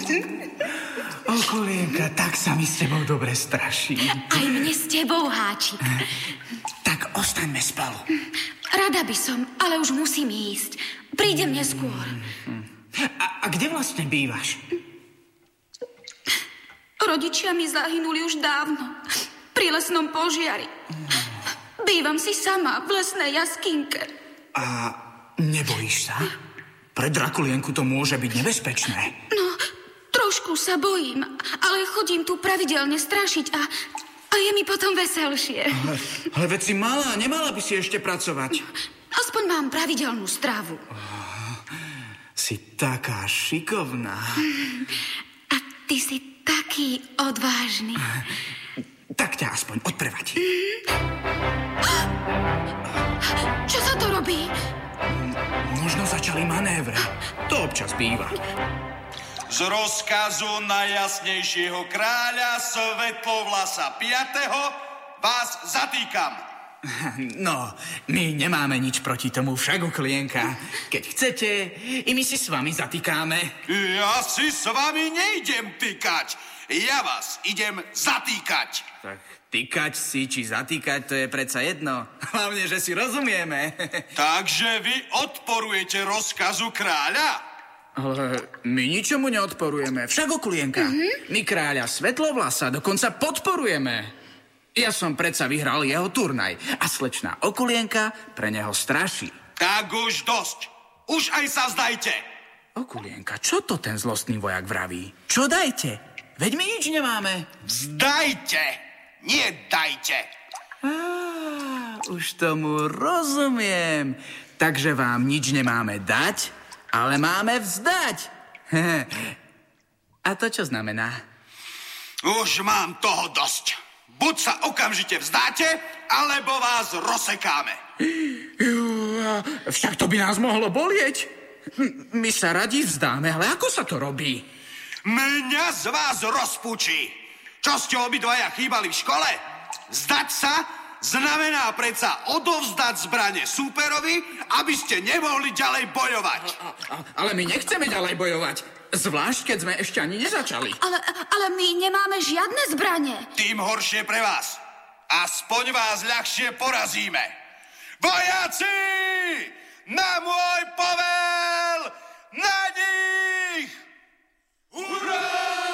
Okulienka, tak sa mi s tebou dobre straší. Aj mne s tebou, Háčik. Tak ostaňme spolu. Rada by som, ale už musím ísť. Prídem neskôr. A kde vlastne bývaš? Rodičia mi zahynuli už dávno. Pri lesnom požiari. Bývam si sama v lesnej jaskinke. A nebojíš sa? Pre Drakulienku to môže byť nebezpečné. No, trošku sa bojím, ale chodím tu pravidelne strašiť a je mi potom veselšie. Ale veď si malá, nemala by si ešte pracovať. Aspoň mám pravidelnú stravu. Si taká šikovná. A ty si taký odvážny. Tak ťa aspoň odprevať. Čo sa to robí? Možno začali manévre. To občas býva. Z rozkazu najjasnejšieho kráľa Svetlovlasa V. vás zatýkam. No, my nemáme nič proti tomu však, Okulienka. Keď chcete, i my si s vami zatýkáme. Ja si s vami nejdem tykať. Ja vás idem zatýkať. Tak tykať si, či zatýkať, to je predsa jedno. Hlavne, že si rozumieme. Takže vy odporujete rozkazu kráľa? Ale my ničomu neodporujeme. Však, Okulienka, my kráľa Svetlovlasa dokonca podporujeme. Ja som predsa vyhral jeho turnaj a slečná Okulienka pre neho straší. Tak už dosť. Už aj sa vzdajte. Okulienka, čo to ten zlostný vojak vraví? Čo dajte? Veď my nič nemáme. Vzdajte, nie dajte. Už tomu rozumiem. Takže vám nič nemáme dať, ale máme vzdať. A to čo znamená? Už mám toho dosť. Buď sa okamžite vzdáte, alebo vás rozsekáme. Však to by nás mohlo bolieť. My sa radi vzdáme, ale ako sa to robí? Mňa z vás rozpučí. Čo ste obidvaja chýbali v škole? Vzdať sa znamená predsa odovzdať zbrane súperovi, aby ste nemohli ďalej bojovať. Ale my nechceme ďalej bojovať. Zvlášť, keď sme ešte ani nezačali. Ale my nemáme žiadne zbrane. Tým horšie pre vás. Aspoň vás ľahšie porazíme. Vojaci! Na môj povel! Na nich! Hurá!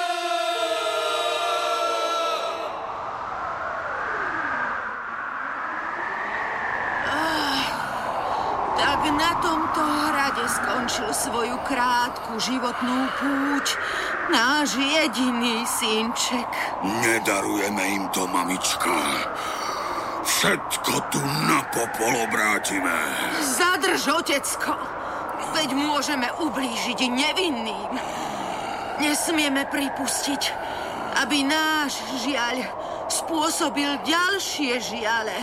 Tak na tomto hrade skončil svoju krátku životnú púť náš jediný synček. Nedarujeme im to, mamička. Všetko tu na popol obrátime. Zadrž, otecko. Veď môžeme ublížiť nevinným. Nesmieme pripustiť, aby náš žiaľ spôsobil ďalšie žiale.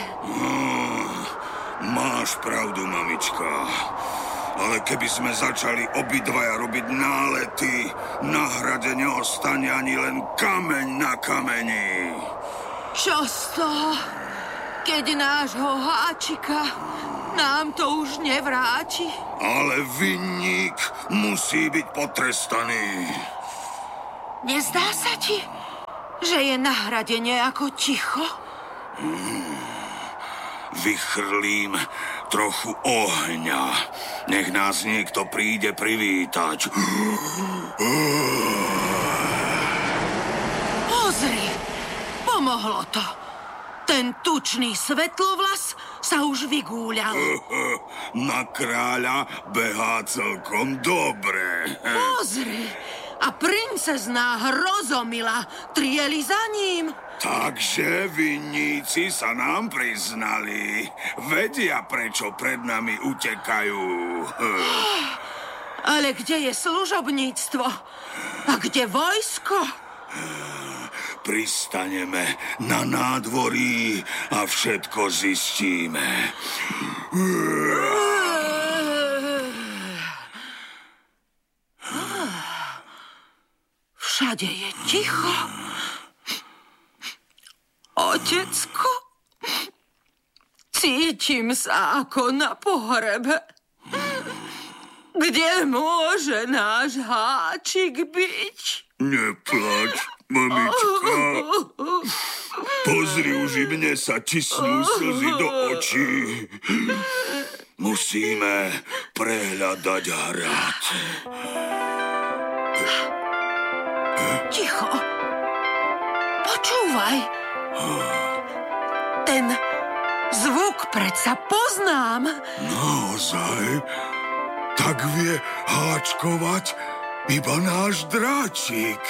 Máš pravdu, mamička. Ale keby sme začali obidvaja robiť nálety, na hrade neostane ani len kameň na kameni. Čo z toho, keď nášho Háčika nám to už nevráti? Ale vinník musí byť potrestaný. Nezdá sa ti, že je na hrade nejako ticho? Vychrlím trochu ohňa. Nech nás niekto príde privítať. Pozri, pomohlo to. Ten tučný Svetlovlas sa už vygúľal. Na kráľa behá celkom dobre. Pozri, a princezná Hrozomila trieli za ním. Takže vinníci sa nám priznali. Vedia, prečo pred nami utekajú. Ale kde je služobníctvo? A kde vojsko? Pristaneme na nádvorí a všetko zistíme. Všade je ticho. Otecko, cítim sa ako na pohrebe. Kde môže náš háčik byť? Neplač, mamička. Pozri, už i mne sa tisnú slzy do očí. Musíme prehľadať hrad. Ticho. Počúvaj. Ten zvuk predsa poznám. Naozaj? Tak vie háčkovať iba náš dráčik.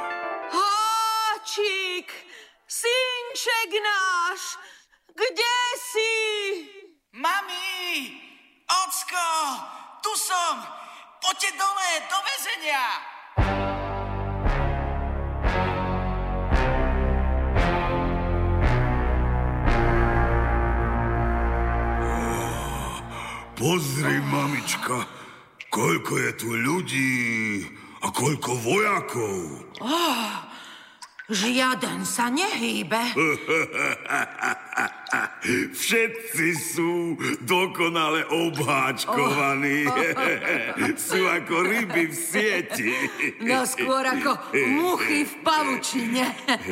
Háčik, synček náš, kde si? Mami! Ocko! Tu som! Poďte dole, do väzenia! Pozri, mamička, koľko je tu ľudí a koľko vojakov. Žiaden sa nehýbe. Všetci sú dokonale obháčkovaní. Sú ako ryby v sieti. No skôr ako muchy v pavučine.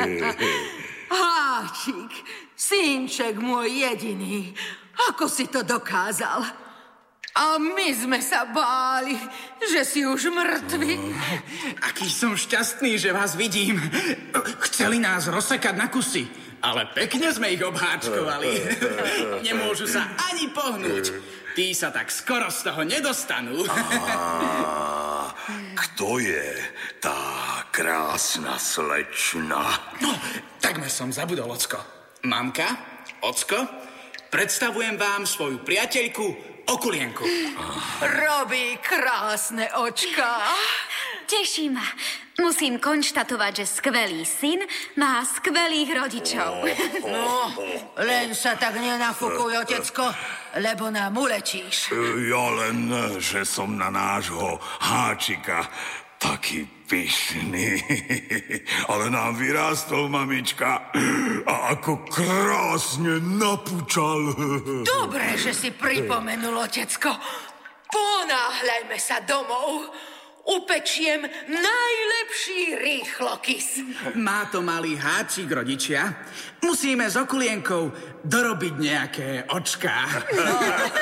Háčik, synček môj jediný, ako si to dokázal? A my sme sa báli, že si už mŕtvy. Aký som šťastný, že vás vidím. Chceli nás rozsekať na kusy, ale pekne sme ich obháčkovali. Nemôžu sa ani pohnúť. Tí sa tak skoro z toho nedostanú. Kto je tá krásna slečna? No, takmer som zabudol, Ocko. Mamka, Ocko, predstavujem vám svoju priateľku Okulienku. Robí krásne očká. Teší ma. Musím konštatovať, že skvelý syn má skvelých rodičov. No, len sa tak nenafúkuj, otecko, lebo nám ulečíš. Ja len, že som na nášho háčika taký pyšný. Ale nám vyrástol, mamička, a ako krásne napučal. Dobre, že si pripomenul, otecko. Ponáhľajme sa domov. Upečiem najlepší rýchlokys. Má to malý háčik, rodičia. Musíme s Okulienkou dorobiť nejaké očká.